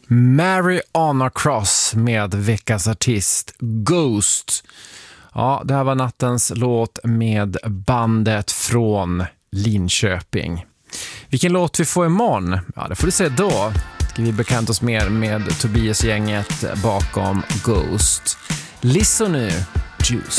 Mariana Cross med veckans artist Ghost. Ja, det här var nattens låt med bandet från Linköping. Vilken låt vi får imorgon? Ja, det får du se då. Ska vi bekanta oss mer med Tobias-gänget bakom Ghost. Listen nu, Juice.